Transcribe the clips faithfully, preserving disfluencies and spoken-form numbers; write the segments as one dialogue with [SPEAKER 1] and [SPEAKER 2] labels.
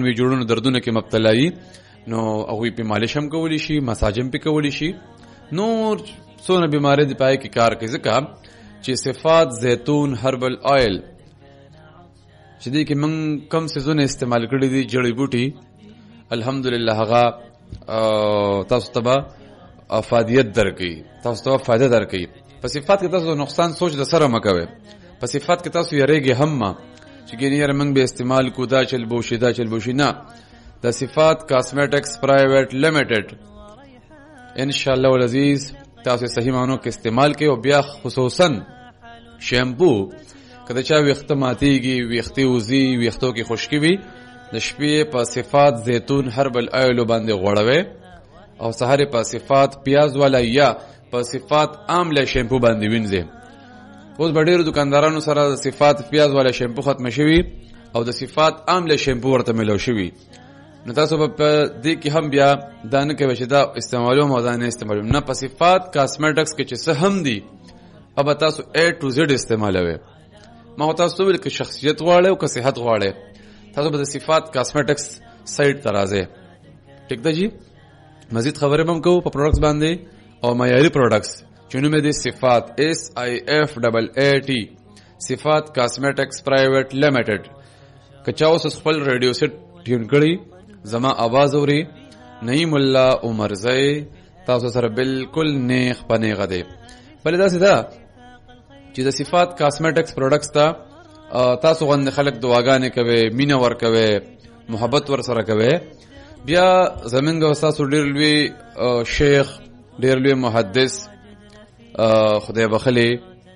[SPEAKER 1] وي جوړونو دردونه کې مبتلا وي نو هغوی په مالش هم کولی شي، مساج هم پې کولی شي. نور څونه بیماری د پای کې کار کوي ځکه چې صفات زیتون هربل آیل چې دې کې موږ کم سیزونه استعمال کړي دي جړی بوټي الحمدلله هغه تاسو ته به افادیت درکوي، تاسو ته فایده درکوي. په صفات کې تاسو نقصان سوچ د سره مه کوئ. په صفات کې تاسو یریږئ هم مه چې ګینې یاره موږ به استعمال کو دا چل بوشي دا چل بوشي نه. د صفات کاسمیټکس پرایویټ لیمیټډ ان شاء الله العزیز تاسو صحیح معنو کې استعمال کوي. او بیا خصوصا شیمپو کله چا ویخته ماتیږي، ویخته وزي، ویختو کې خشکی وي، د شپې په صفات زیتون هربل آیل باندې غوړوي او سحر په صفات پیاز والا یا په صفات عامله شیمپو باندې وینځي. اوس ډېر دکاندارانو سره د صفات پیاز والا شیمپو ختم شوی او د صفات عامله شیمپو ورته ملو شوی. نو تاسو په دې کې هم بیا دا نه کوئ چې دا استعمالوم او دا نه استعمالوم نه. په صفات کاسمیټکس کې چې څه هم دي اب تاسو A to Z استعمالوي. ما تاسو ویل کې شخصیت غواړئ او که صحت غواړئ تاسو به د صفات کاسمیټکس سایت ته راځئ. ټیک ده جی. مزید خبرې هم کوو په پروډکټس باندې او معیاري پروډکټس چې نوم یې دی صفات اس آی اف ډبل ای ټي صفات کاسمیټکس پرایویټ لیمیټډ. که چا اوس خپل ریډیو سیټ ټیون کړي زما आवाज اوري نعیم الله عمرزی تاسو سره بالکل نیخ پنیغه دی. بلې داسې ده چې د صفات کاسمیټکس پروډکټس ته تاسو غوندې خلک دعاګانې کوي، مینه ورکوي، محبت ورسره کوي. بیا زمونږ ستاسو ډېر لوی شیخ، ډېر لوی محدث خدای بخلي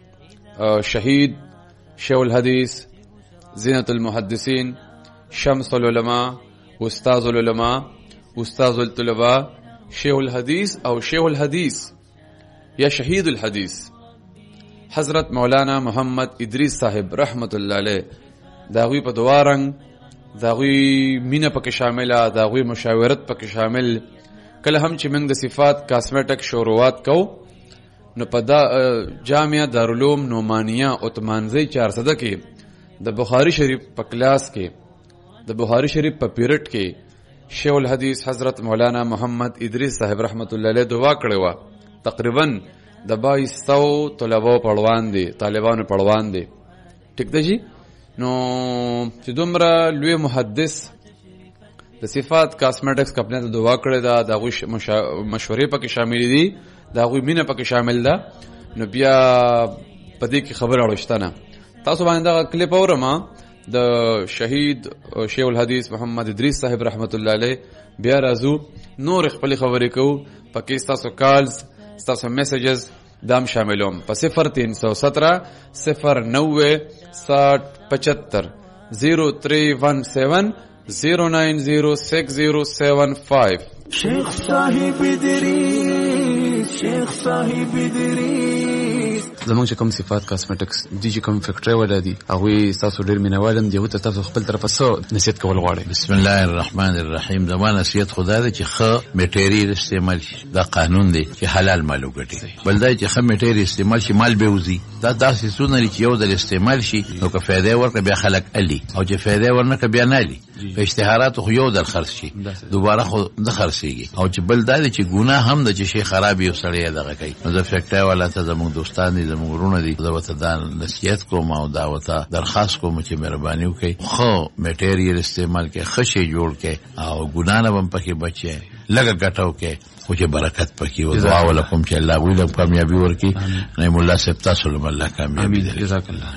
[SPEAKER 1] شهید شیخ الحدیث زینت المحدثین شمس العلماء استاذ العلماء استاذ الطلباء شیخ الحدیث او شیخ الحدیث یا شهید الحدیث حضرت مولانا محمد ادریس صاحب رحمت الله علیه داغوی په دعا رنگ داغوی مینه پکې شامله، داغوی مشاورت پکې شامل. کله هم چې موږ د صفات کاسمیټک شروعات کو نو په دا جامعه دارالعلوم نعمانیه عثمانزی چار صده کې د بخاری شریف په کلاس کې د بخاری شریف په پیریډ کې شیخ الحدیث حضرت مولانا محمد ادریس صاحب رحمت الله علیه دعا کړې وه. تقریبا د بایس سو طلباو پړوان دي، طالبانو پړوان دي. ټیک ده جی. نو چې دومره لوی محدث د صفات کاسمیټکس کمپنۍ ته دعا کړې ده، د هغوی مشورې پکې شامل دي، د هغوی مینه پکې شامل ده. نو بیا په دې کې خبره اړوشته نه. تاسو باندې دغه کلیپ اورم د شهید شیخ الحدیث محمد ادریس صاحب رحمت الله علیه. بیا راځو نور خپل خبرې کوو. پکې ستاسو کالز، ستاسو میسیجز دام شاملوم په صفر تین سو سترہ صفر نوے ساٹھ پچہتر زیرو تھری ون سیون زیرو نائن زیرو سکس زیرو سیون فائیو.
[SPEAKER 2] شیخ صاحب ادریس، شیخ صاحب ادریس.
[SPEAKER 1] زمونږ چې کوم صفات کاسمیټکس دي چې کوم فیکټری ولا دي هغوی ستاسو ډېر مینهوال هم دي. هغوی ته تاسو خپل طرفه څه نصیحت کول غواړئ؟
[SPEAKER 3] بسم الله الرحمن الرحیم. زما نصیحت خو دا ده چې ښه میټیریل استعمال شي. دا قانون دی چې حلال مال وګټي. بل دا چې ښه میټیریل استعمال شي مال به وځي. دا داسې څونه لري چې یو ځل استعمال شي نو که فایده ورکړه بیا خلک الي او چې فایده ورنکړه بیا نه الي. په اشتهاراتو خو یو ځل خرڅ شي دوباره خو نه خرڅېږي. او چې بل دا دی چې ګناه هم ده چې شی خراب یو سړی دغه کوي. نو زه فیکټری والا ته زموږ دوستان دي، زموږ ورونه دي، زه ورته دا نصیحت کوم او دا ورته درخواست کوم چې مهرباني وکړئ ښه میټیریل استعمال کړئ، ښه شی جوړ کړئ او ګناه نه به هم پکې بچئ، لږه ګټه وکړئ خو چې برکت پکې و. دعا ولکم چې الله هغوی له کامیابي ورکړي. نعیم الله صاحب تاسو له الله کامیابي.
[SPEAKER 1] جزاک الله.